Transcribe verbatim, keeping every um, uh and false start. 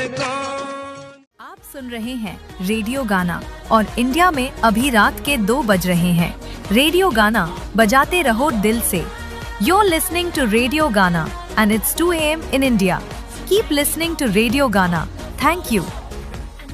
आप सुन रहे हैं रेडियो गाना और इंडिया में अभी रात के दो बज रहे हैं। रेडियो गाना बजाते रहो दिल से। You're listening to Radio Gana and it's two a m in India. Keep listening to Radio Gana. Thank you.